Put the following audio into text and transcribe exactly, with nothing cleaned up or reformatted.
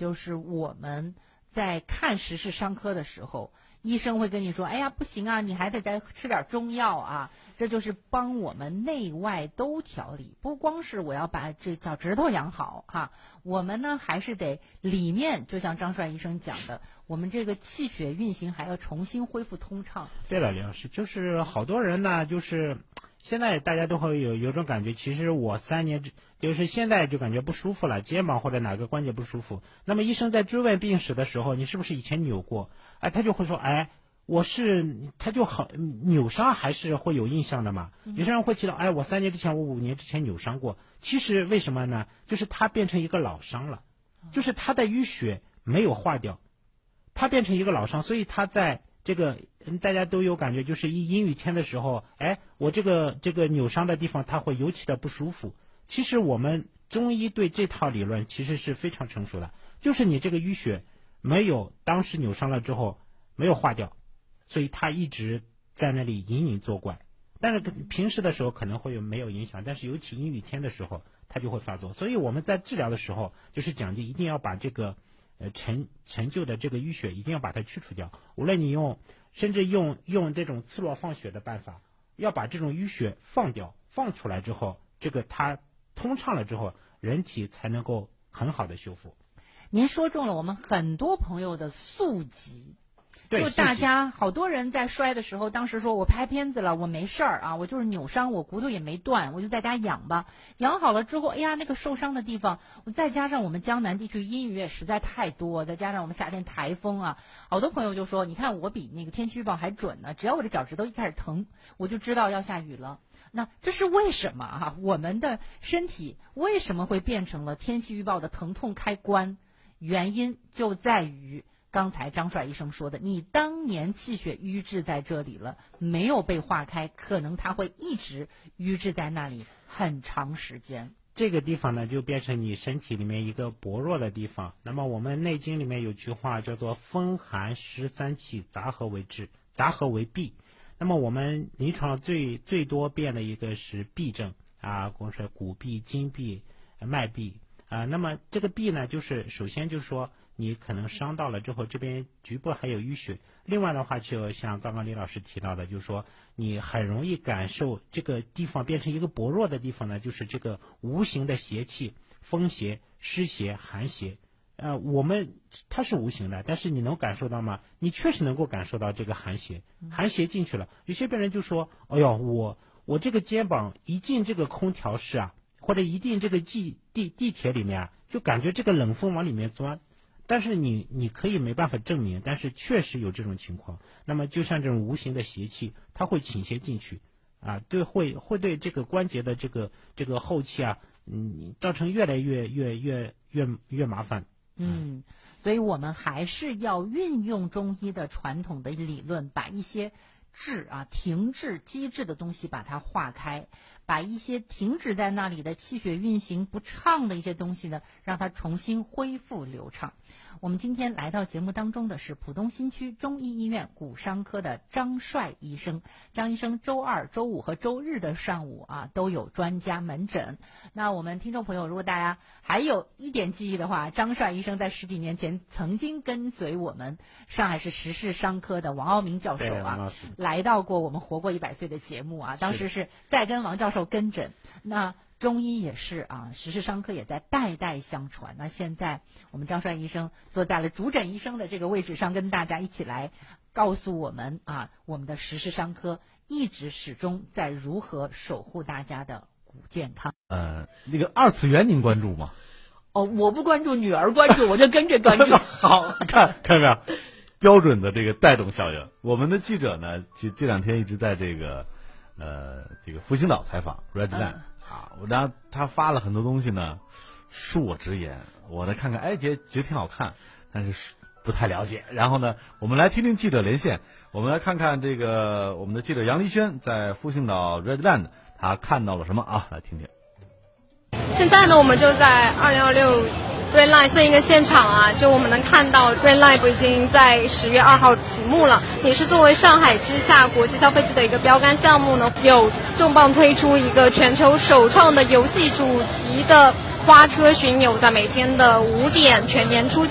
就是我们在看时事伤科的时候，医生会跟你说，哎呀不行啊，你还得再吃点中药啊，这就是帮我们内外都调理，不光是我要把这脚趾头养好哈、啊，我们呢还是得里面就像张帅医生讲的，我们这个气血运行还要重新恢复通畅。 对了，李老师，就是好多人呢，就是现在大家都会有有种感觉，其实我三年就是现在就感觉不舒服了，肩膀或者哪个关节不舒服，那么医生在追问病史的时候，你是不是以前扭过？哎，他就会说，哎，我是，他就好扭伤还是会有印象的嘛。有些人会提到，哎，我三年之前，我五年之前扭伤过。其实为什么呢？就是他变成一个老伤了，就是他的淤血没有化掉，他变成一个老伤，所以他在这个大家都有感觉，就是一阴雨天的时候，哎，我这个这个扭伤的地方，他会尤其的不舒服。其实我们中医对这套理论其实是非常成熟的，就是你这个淤血没有当时扭伤了之后没有化掉，所以他一直在那里隐隐作怪。但是平时的时候可能会有没有影响，但是尤其阴雨天的时候它就会发作。所以我们在治疗的时候就是讲究一定要把这个呃陈陈旧的这个淤血一定要把它去除掉，无论你用甚至用用这种刺络放血的办法，要把这种淤血放掉，放出来之后，这个它通畅了之后，人体才能够很好的修复。 您说中了我们很多朋友的宿疾， 对， 就大家好多人在摔的时候，当时说我拍片子了，我没事儿啊，我就是扭伤，我骨头也没断，我就在家养吧。养好了之后，哎呀，那个受伤的地方，再加上我们江南地区阴雨也实在太多，再加上我们夏天台风啊，好多朋友就说，你看我比那个天气预报还准呢，只要我这脚趾头一开始疼，我就知道要下雨了。那这是为什么啊？我们的身体为什么会变成了天气预报的疼痛开关？原因就在于刚才张帅医生说的，你当年气血瘀滞在这里了，没有被化开，可能它会一直瘀滞在那里很长时间。 这个地方呢，就变成你身体里面一个薄弱的地方。那么我们《内经》里面有句话叫做风寒湿三气杂合为治，杂合为痹。那么我们临床最最多变的一个是痹症啊，光是骨痹、筋痹、脉痹啊。那么这个痹呢，就是首先就是说你可能伤到了之后，这边局部还有淤血。另外的话，就像刚刚李老师提到的，就是说你很容易感受这个地方变成一个薄弱的地方呢，就是这个无形的邪气，风邪、湿邪、寒邪。呃，我们它是无形的，但是你能感受到吗？你确实能够感受到这个寒邪，寒邪进去了。有些病人就说：“哎呦，我我这个肩膀一进这个空调室啊，或者一进这个地地地铁里面啊，就感觉这个冷风往里面钻。”但是你你可以没办法证明，但是确实有这种情况。那么就像这种无形的邪气，它会倾斜进去，啊，对，会会对这个关节的这个这个后期啊，嗯，造成越来越越越越越麻烦。 嗯，所以我们还是要运用中医的传统的理论，把一些滞啊停滞积滞的东西把它化开，把一些停止在那里的气血运行不畅的一些东西呢，让它重新恢复流畅。我们今天来到节目当中的是浦东新区中医医院骨伤科的张帅医生。张医生周二、周五和周日的上午啊都有专家门诊。那我们听众朋友，如果大家还有一点记忆的话，张帅医生在十几年前曾经跟随我们上海市时事伤科的王傲明教授啊，来到过我们活过一百岁的节目啊，当时是在跟王教授跟诊。那中医也是啊，时事伤科也在代代相传。那现在我们张帅医生坐在了主诊医生的这个位置上，跟大家一起来告诉我们啊，我们的时事伤科一直始终在如何守护大家的骨健康。 呃，那个二次元您关注吗？ 哦，我不关注，女儿关注，我就跟着关注。 好，看看到没有？标准的这个带动效应。我们的记者呢，其实这两天一直在这个呃这个复兴岛采访 Redland。嗯啊，我然后他发了很多东西呢，恕我直言，我呢看看，哎，觉觉得挺好看，但是不太了解。然后呢，我们来听听记者连线，我们来看看这个我们的记者杨丽轩在复兴岛 Redland 他看到了什么啊？来听听。 现在呢，我们就在二零二六 Red Line 另一个现场啊，就我们能看到 Red Line 已经在十月二号启幕了，也是作为上海之夏国际消费季的一个标杆项目呢，有重磅推出一个全球首创的游戏主题的花车巡游，在每天的五点全年出